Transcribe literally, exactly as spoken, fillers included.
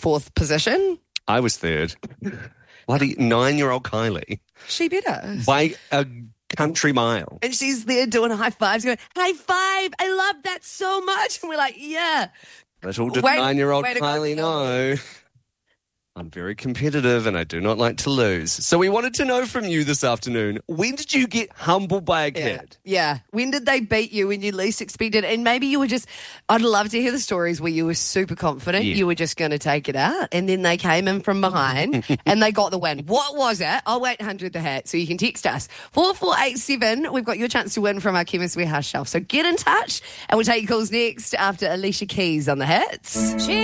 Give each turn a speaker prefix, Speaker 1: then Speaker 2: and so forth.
Speaker 1: fourth position.
Speaker 2: I was third. Bloody nine-year-old Kylie.
Speaker 1: She better.
Speaker 2: By a country mile.
Speaker 1: And she's there doing high fives, going, high five, I love that so much. And we're like, yeah.
Speaker 2: Little did
Speaker 1: Way-
Speaker 2: nine-year-old
Speaker 1: way to go,
Speaker 2: Kylie know.
Speaker 1: Kylie.
Speaker 2: I'm very competitive and I do not like to lose. So we wanted to know from you this afternoon, when did you get humbled by a kid?
Speaker 1: Yeah. When did they beat you when you least expected? And maybe you were just, I'd love to hear the stories where you were super confident.
Speaker 2: Yeah.
Speaker 1: You were just going to take it out. And then they came in from behind and they got the win. What was it? Oh, eight hundred the hat. So you can text us. four four eight seven. We've got your chance to win from our Chemist Warehouse shelf. So get in touch and we'll take your calls next after Alicia Keys on the hits.